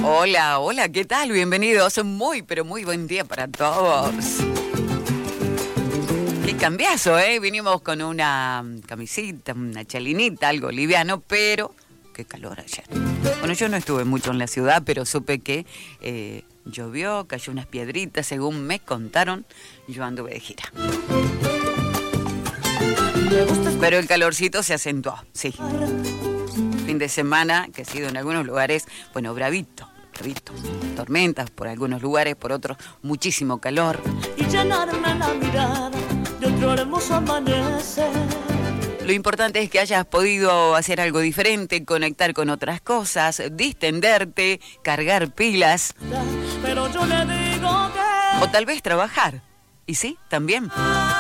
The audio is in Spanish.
Hola, hola, ¿qué tal? Bienvenidos. Muy, pero muy buen día para todos. Qué cambiazo, ¿eh? Vinimos con una camisita, una chalinita, algo liviano, pero qué calor ayer. Bueno, yo no estuve mucho en la ciudad, pero supe que llovió, cayó unas piedritas, según me contaron, yo anduve de gira. Pero el calorcito se acentuó, sí. Fin de semana, que ha sido en algunos lugares, bueno, bravito. Tormentas por algunos lugares, por otros muchísimo calor. Y llenarme la mirada de otro hermoso amanecer. Lo importante es que hayas podido hacer algo diferente, conectar con otras cosas, distenderte, cargar pilas. Pero yo le digo que... O tal vez trabajar. Y sí, también.